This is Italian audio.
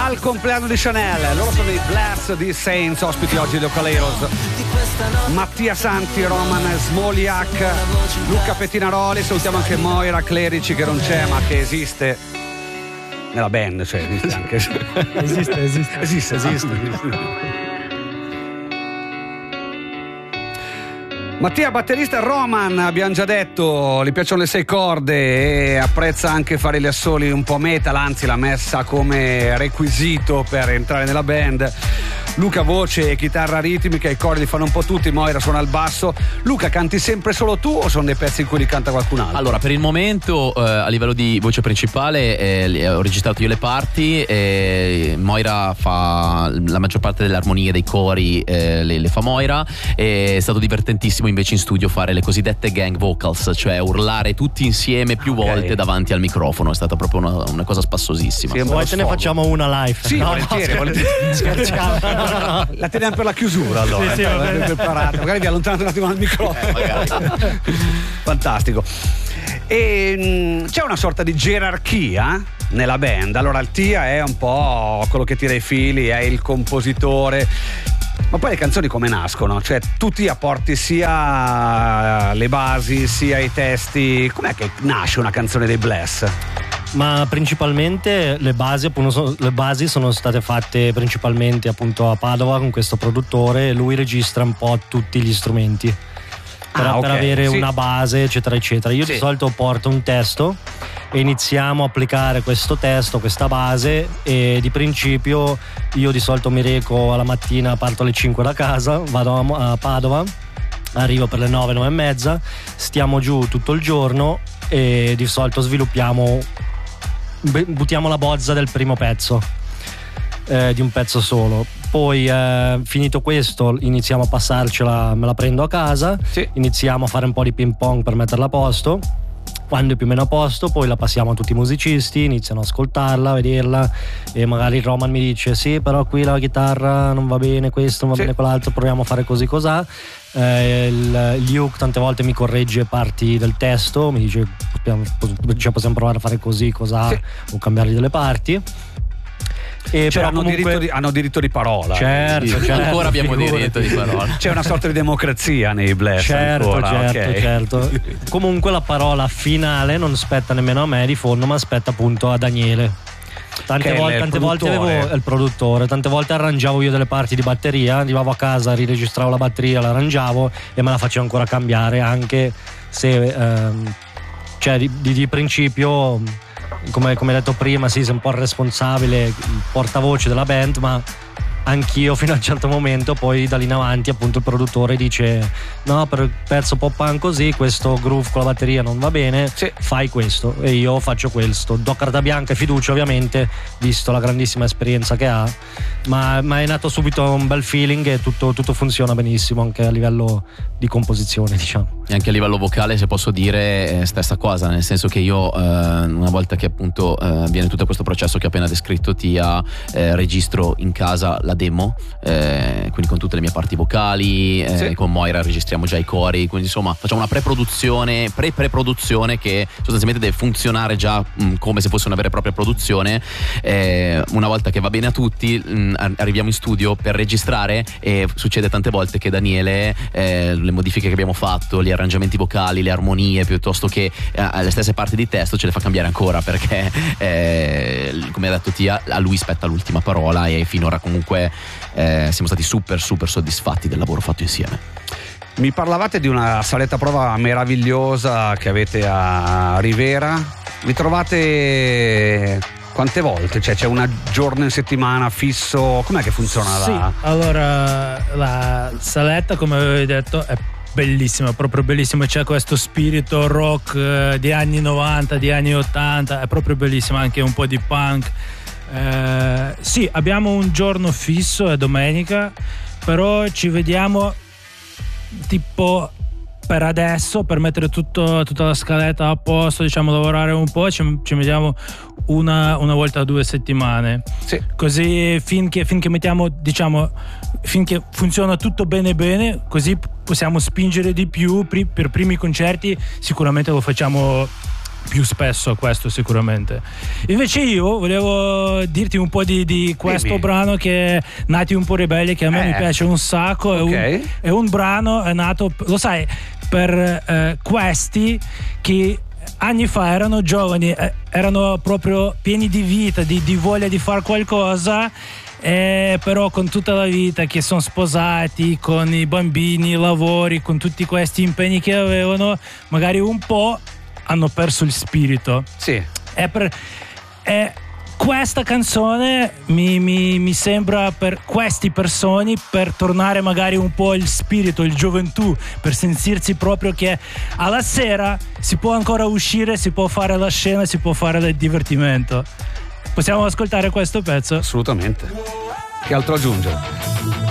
al compleanno di Chanel. Loro sono i Blast di Saints, ospiti oggi di Ocaleiros. Mattia Santi, Roman Smoliak, Luca Pettinaroli. Salutiamo anche Moira Clerici, che non c'è ma che esiste nella band, cioè esiste anche. esiste. Mattia, batterista. Roman, abbiamo già detto, gli piacciono le 6 corde e apprezza anche fare gli assoli un po' metal, anzi l'ha messa come requisito per entrare nella band. Luca voce e chitarra ritmica, i cori li fanno un po' tutti, Moira suona il basso. Luca, canti sempre solo tu o sono dei pezzi in cui li canta qualcun altro? Allora, per il momento a livello di voce principale ho registrato io le parti, Moira fa la maggior parte delle armonie, dei cori, le fa Moira. È stato divertentissimo invece in studio fare le cosiddette gang vocals, cioè urlare tutti insieme più volte davanti al microfono. È stata proprio una cosa spassosissima. Sì, poi te ne facciamo una live. Sì, volentieri. Scherziamo. La teniamo per la chiusura, allora. Sì, magari vi allontanate un attimo dal microfono. Fantastico. E c'è una sorta di gerarchia nella band. Allora il Tia è un po' quello che tira i fili, è il compositore. Ma poi le canzoni come nascono? Cioè tu ti apporti sia le basi sia i testi. Com'è che nasce una canzone dei Bless? Ma principalmente le basi sono state fatte principalmente appunto a Padova con questo produttore. Lui registra un po' tutti gli strumenti per avere una base, eccetera eccetera. Io di solito porto un testo e iniziamo a applicare questo testo, questa base, e di principio io di solito mi reco alla mattina, parto alle 5 da casa, vado a Padova, arrivo per le 9 e mezza, stiamo giù tutto il giorno e di solito buttiamo la bozza del primo pezzo, di un pezzo solo. Poi finito questo iniziamo a passarcela, me la prendo a casa, iniziamo a fare un po' di ping pong per metterla a posto. Quando è più o meno a posto poi la passiamo a tutti i musicisti, iniziano ad ascoltarla, a vederla, e magari Roman mi dice sì però qui la chitarra non va bene, questo non va bene quell'altro, proviamo a fare così cosà. Luke tante volte mi corregge parti del testo, mi dice possiamo provare a fare così cosà, o cambiare delle parti. Cioè, però hanno diritto di parola. Certo. Ancora abbiamo diritto di parola. C'è una sorta di democrazia nei Bless. Certo. Comunque la parola finale non spetta nemmeno a me di fondo, ma spetta appunto a Daniele. Tante volte avevo il produttore, tante volte arrangiavo io delle parti di batteria, arrivavo a casa, riregistravo la batteria, la arrangiavo e me la facevo ancora cambiare, anche se di principio, come detto prima, sì, sei un po' il responsabile, il portavoce della band, ma anch'io fino a un certo momento, poi da lì in avanti appunto il produttore dice no, per il pezzo pop punk così, questo groove con la batteria non va bene, fai questo, e io faccio questo, do carta bianca e fiducia ovviamente, visto la grandissima esperienza che ha, ma è nato subito un bel feeling e tutto funziona benissimo anche a livello di composizione, diciamo. E anche a livello vocale, se posso dire, stessa cosa, nel senso che io una volta che appunto avviene tutto questo processo che ho appena descritto, registro in casa la demo, quindi con tutte le mie parti vocali, con Moira registriamo già i cori, quindi insomma facciamo una pre-produzione che sostanzialmente deve funzionare già come se fosse una vera e propria produzione. Una volta che va bene a tutti, arriviamo in studio per registrare e succede tante volte che Daniele le modifiche che abbiamo fatto, gli arrangiamenti vocali, le armonie, piuttosto che le stesse parti di testo, ce le fa cambiare ancora, perché come ha detto Tia, a lui spetta l'ultima parola, e finora comunque siamo stati super soddisfatti del lavoro fatto insieme. Mi parlavate di una saletta prova meravigliosa che avete a Rivera. Vi trovate quante volte? Cioè c'è un giorno in settimana fisso? Com'è che funziona? Sì, allora la saletta, come avevi detto, è bellissima, proprio bellissima. C'è questo spirito rock di anni 90, di anni 80, è proprio bellissima, anche un po' di punk. Sì, abbiamo un giorno fisso, è domenica, però ci vediamo tipo per adesso, per mettere tutta la scaletta a posto, diciamo, lavorare un po', ci vediamo una volta a 2 settimane, così finché mettiamo, diciamo, finché funziona tutto bene, così possiamo spingere di più. Per primi concerti sicuramente lo facciamo più spesso a questo sicuramente. Invece io volevo dirti un po' di questo brano che è Nati un po' ribelli, che a me mi piace un sacco. È un brano è nato, lo sai, per questi che anni fa erano giovani, erano proprio pieni di vita, di voglia di fare qualcosa, però con tutta la vita che sono sposati, con i bambini, i lavori, con tutti questi impegni che avevano, magari un po' hanno perso il spirito. Sì. Questa canzone mi sembra per queste persone, per tornare magari un po' il spirito, il gioventù, per sentirsi proprio che alla sera si può ancora uscire, si può fare la scena, si può fare del divertimento. Possiamo ascoltare questo pezzo? Assolutamente. Che altro aggiungere?